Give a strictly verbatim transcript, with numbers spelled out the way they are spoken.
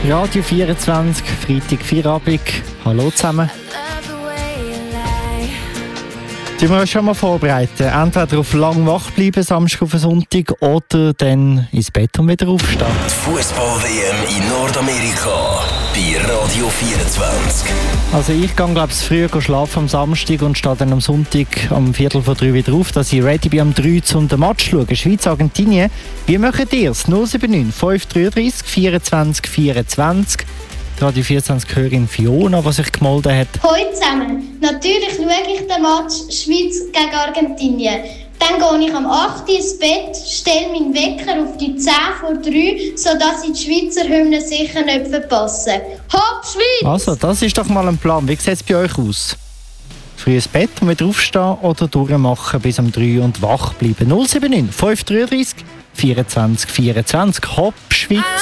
Radio vierundzwanzig, Freitag, Feierabend. Hallo zusammen. Die wir uns schon mal vorbereiten. Entweder auf lang wach bleiben, Samstag auf Sonntag, oder dann ins Bett und wieder aufstehen. Die Fußball-W M in Nordamerika bei Radio vierundzwanzig. Also ich gehe glaube ich früher schlafen am Samstag und stehe dann am Sonntag am Viertel vor drei wieder auf, dass ich ready bin am drei zum den Match schauen. Schweiz-Argentinien. Wie macht ihr es? null sieben neun fünf drei drei vierundzwanzig vierundzwanzig. Radio vierundzwanzig Hörerin Fiona, die sich gemeldet hat. Hallo zusammen. Natürlich schaue ich den Match Schweiz gegen Argentinien. Dann gehe ich am acht Uhr ins Bett, stelle meinen Wecker auf die zehn vor drei, sodass ich die Schweizer Hymne sicher nicht verpasse. Hopp Schweiz! Also, das ist doch mal ein Plan. Wie sieht es bei euch aus? Früh ins Bett und wieder aufstehen oder durchmachen bis um drei und wach bleiben? null sieben neun fünf drei drei vierundzwanzig vierundzwanzig. Hopp Schweiz!